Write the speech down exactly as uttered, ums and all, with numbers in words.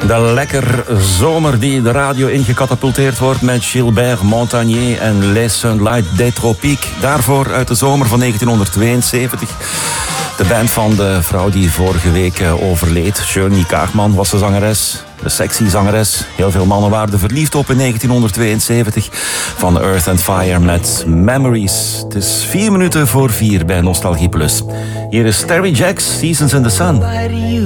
De lekker zomer die de radio ingecatapulteerd wordt met Gilbert Montagnier en Les Sunlight des Tropiques. Daarvoor uit de zomer van negentienhonderdtweeënzeventig. De band van de vrouw die vorige week overleed. Johnny Kaagman was de zangeres. De sexy zangeres. Heel veel mannen waren er verliefd op in negentienhonderdtweeënzeventig. Van Earth and Fire met Memories. Het is vier minuten voor vier bij Nostalgie Plus. Hier is Terry Jacks, Seasons in the Sun.